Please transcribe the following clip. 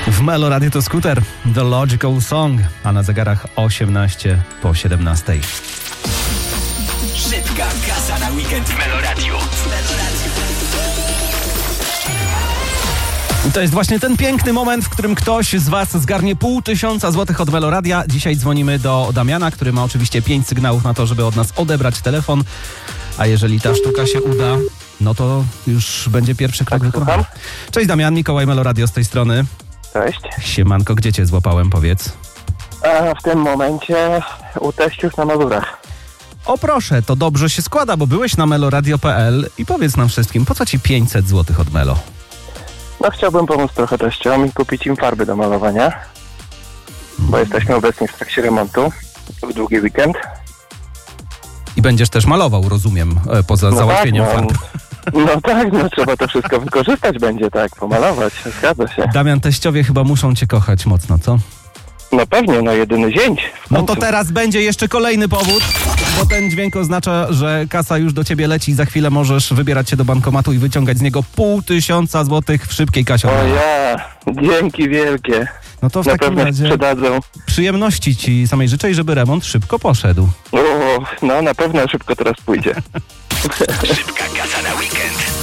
W Melo Radio to Scooter, The Logical Song, a na zegarach 18 po 17. Szybka kasa na weekend w Melo Radio. I to jest właśnie ten piękny moment, w którym ktoś z Was zgarnie 500 złotych od Melo Radia. Dzisiaj dzwonimy do Damiana, który ma oczywiście 5 sygnałów na to, żeby od nas odebrać telefon. A jeżeli ta sztuka się uda, no to już będzie pierwszy krok wykonany. Cześć Damian, Mikołaj, Melo Radio z tej strony. Cześć. Siemanko, gdzie Cię złapałem, powiedz? A w tym momencie u teściów na Mazurach. O proszę, to dobrze się składa, bo byłeś na meloradio.pl i powiedz nam wszystkim, po co Ci 500 złotych od Melo? No chciałbym pomóc trochę teściom i kupić im farby do malowania, bo jesteśmy obecnie w trakcie remontu w długi weekend. I będziesz też malował, rozumiem, poza załatwieniem farb. No tak, no trzeba to wszystko wykorzystać będzie, tak, pomalować, zgadza się. Damian, teściowie chyba muszą Cię kochać mocno, co? No pewnie, no jedyny zięć. No to teraz będzie jeszcze kolejny powód, bo ten dźwięk oznacza, że kasa już do Ciebie leci i za chwilę możesz wybierać się do bankomatu i wyciągać z niego 500 złotych w szybkiej kasie. O ja, dzięki wielkie. No to w Na takim pewno razie sprzedadzą. przyjemności Ci samej życzę i żeby remont szybko poszedł. O, no na pewno szybko teraz pójdzie. Szybka kasa na weekend.